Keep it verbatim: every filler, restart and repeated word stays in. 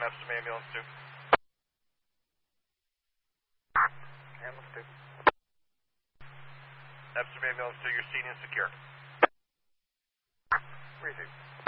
Epsom Ambulance two. Ambulance two. Epsom Ambulance two, you're seen and secure. Receive.